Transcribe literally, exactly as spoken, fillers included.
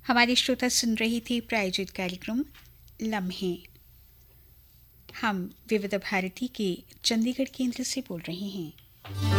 हमारे श्रोता सुन रही थी प्रायोजित कार्यक्रम लम्हे। हम विविध भारती के चंडीगढ़ केंद्र से बोल रहे हैं।